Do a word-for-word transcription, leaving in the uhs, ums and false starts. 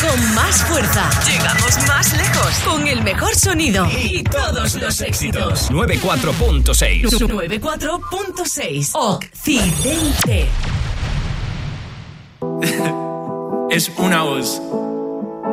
con más fuerza. Llegamos más lejos con el mejor sonido y todos los éxitos. noventa y cuatro punto seis. noventa y cuatro punto seis. Occidente. Es una voz.